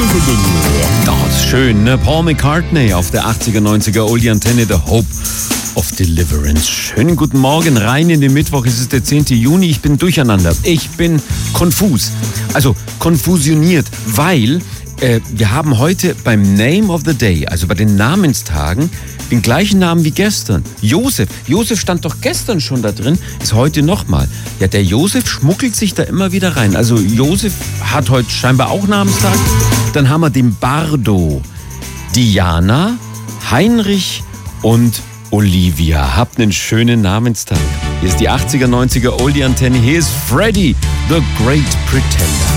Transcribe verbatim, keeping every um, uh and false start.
Das ist schön, ne? Paul McCartney auf der achtziger, neunziger Oldie-Antenne, The Hope of Deliverance. Schönen guten Morgen, rein in den Mittwoch, es ist der zehnte Juni, ich bin durcheinander, ich bin konfus, also konfusioniert, weil äh, wir haben heute beim Name of the Day, also bei den Namenstagen, den gleichen Namen wie gestern. Josef. Josef stand doch gestern schon da drin, ist heute nochmal. Ja, der Josef schmuggelt sich da immer wieder rein. Also Josef hat heute scheinbar auch Namenstag. Dann haben wir den Bardo, Diana, Heinrich und Olivia. Habt einen schönen Namenstag. Hier ist die achtziger, neunziger Oldie-Antenne. Hier ist Freddy, the Great Pretender.